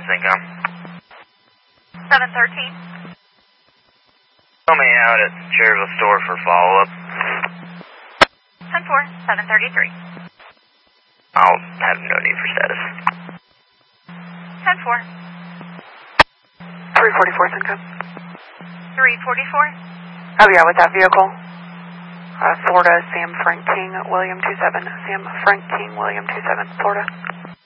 Syncom. 713. Call me out at Cherryville store for follow-up. 10-4, 733. I'll have no need for status. 10-4. 344 Syncom. 344. Oh yeah, with that vehicle. Florida, Sam Frank King, William 27. Sam Frank King, William 27, Florida.